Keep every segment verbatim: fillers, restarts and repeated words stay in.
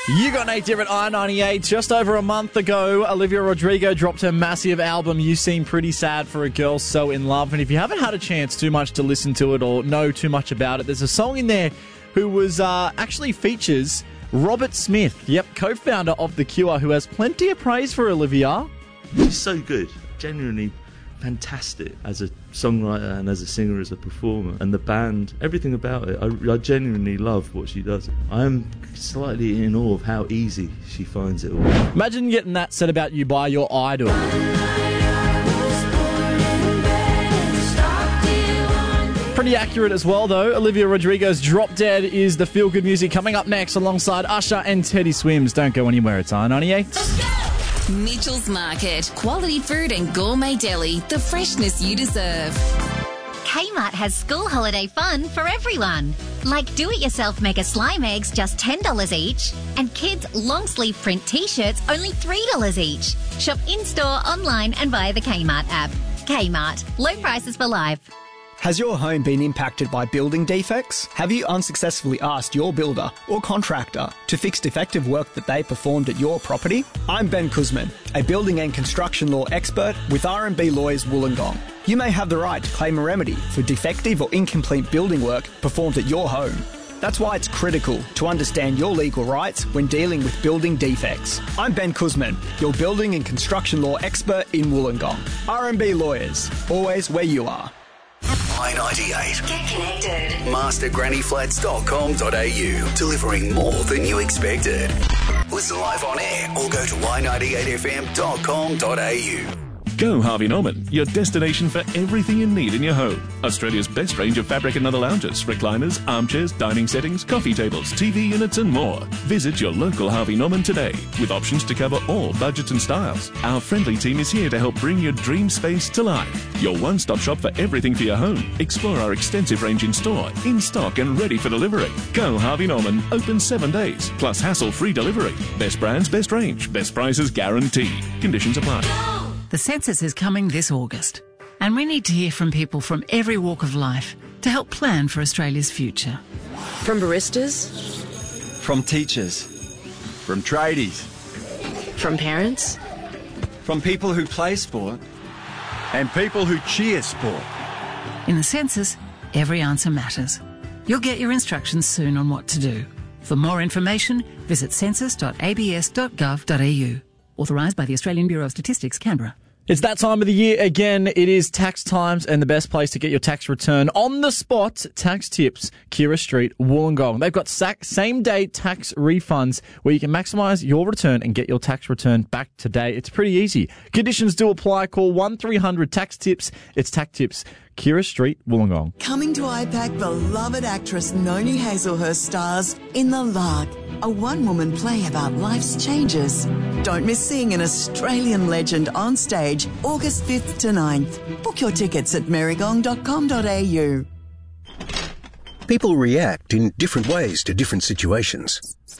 You got Nate Dibb at I ninety-eight. Just over a month ago, Olivia Rodrigo dropped her massive album, You Seem Pretty Sad for a Girl So In Love. And if you haven't had a chance too much to listen to it or know too much about it, there's a song in there who was uh, actually features Robert Smith, yep, co-founder of The Cure, who has plenty of praise for Olivia. She's so good, genuinely fantastic as a songwriter and as a singer, as a performer, and the band, everything about it. I, I genuinely love what she does. I am slightly in awe of how easy she finds it all. Imagine getting that said about you by your idol. Pretty accurate as well, though. Olivia Rodrigo's Drop Dead is the feel-good music coming up next alongside Usher and Teddy Swims. Don't go anywhere, it's I ninety-eight. Mitchell's Market. Quality food and gourmet deli. The freshness you deserve. Kmart has school holiday fun for everyone. Like do-it-yourself mega slime eggs, just ten dollars each. And kids' long-sleeve print T-shirts, only three dollars each. Shop in-store, online and via the Kmart app. Kmart. Low prices for life. Has your home been impacted by building defects? Have you unsuccessfully asked your builder or contractor to fix defective work that they performed at your property? I'm Ben Kuzman, a building and construction law expert with R and B Lawyers Wollongong. You may have the right to claim a remedy for defective or incomplete building work performed at your home. That's why it's critical to understand your legal rights when dealing with building defects. I'm Ben Kuzman, your building and construction law expert in Wollongong. R and B Lawyers, always where you are. I ninety-eight. Get connected. master granny flats dot com dot a u. Delivering more than you expected. Listen live on air or go to y ninety-eight f m dot com dot a u. Go Harvey Norman, your destination for everything you need in your home. Australia's best range of fabric and other lounges, recliners, armchairs, dining settings, coffee tables, T V units and more. Visit your local Harvey Norman today with options to cover all budgets and styles. Our friendly team is here to help bring your dream space to life. Your one-stop shop for everything for your home. Explore our extensive range in store, in stock and ready for delivery. Go Harvey Norman, open seven days, plus hassle-free delivery. Best brands, best range, best prices guaranteed. Conditions apply. The census is coming this August, and we need to hear from people from every walk of life to help plan for Australia's future. From baristas, from teachers, from tradies, from parents, from people who play sport, and people who cheer sport. In the census, every answer matters. You'll get your instructions soon on what to do. For more information, visit census dot a b s dot gov dot a u. Authorised by the Australian Bureau of Statistics, Canberra. It's that time of the year again. It is tax times and the best place to get your tax return on the spot. Tax Tips, Kira Street, Wollongong. They've got same-day tax refunds where you can maximise your return and get your tax return back today. It's pretty easy. Conditions do apply. Call one three hundred tax tips. It's Tax Tips, Kira Street, Wollongong. Coming to I PAC, beloved actress Noni Hazelhurst stars in The Lark, a one-woman play about life's changes. Don't miss seeing an Australian legend on stage August fifth to ninth. Book your tickets at merrygong dot com dot a u. People react in different ways to different situations.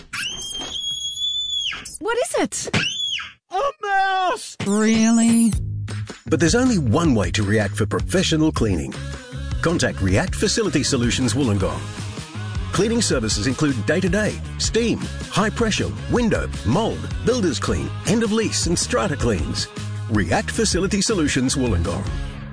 What is it? A mouse! Really? But there's only one way to react for professional cleaning. Contact React Facility Solutions Wollongong. Cleaning services include day-to-day, steam, high-pressure, window, mould, builder's clean, end-of-lease and strata cleans. React Facility Solutions Wollongong.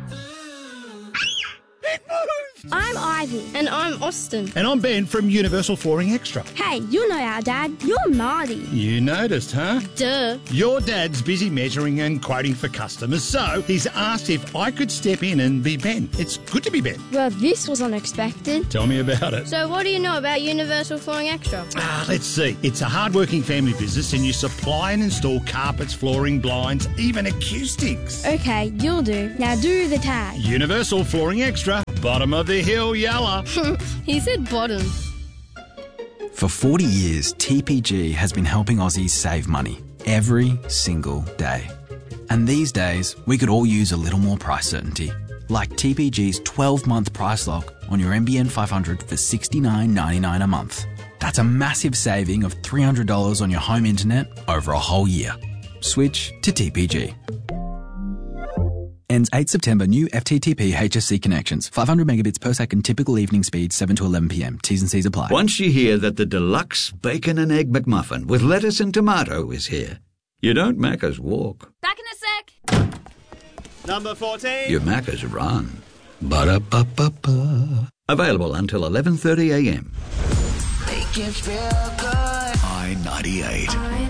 I'm Ivy. And I'm Austin. And I'm Ben from Universal Flooring Extra. Hey, you know our dad. You're Marty. You noticed, huh? Duh. Your dad's busy measuring and quoting for customers, so he's asked if I could step in and be Ben. It's good to be Ben. Well, this was unexpected. Tell me about it. So what do you know about Universal Flooring Extra? Ah, let's see. It's a hard-working family business and you supply and install carpets, flooring, blinds, even acoustics. Okay, you'll do. Now do the tag. Universal Flooring Extra. Bottom of the hill, yalla. He said bottom. For forty years, T P G has been helping Aussies save money every single day. And these days, we could all use a little more price certainty. Like T P G's twelve-month price lock on your N B N five hundred for sixty-nine ninety-nine a month. That's a massive saving of three hundred dollars on your home internet over a whole year. Switch to T P G. Ends eighth September. New F T T P H S C connections. five hundred megabits per second typical evening speed, seven to eleven p m. T's and C's apply. Once you hear that the deluxe bacon and egg McMuffin with lettuce and tomato is here, you don't Macca's walk. Back in a sec. Number fourteen. You Macca's run. Ba-da-ba-ba-ba. Available until eleven thirty a m. Make you feel good. I ninety-eight.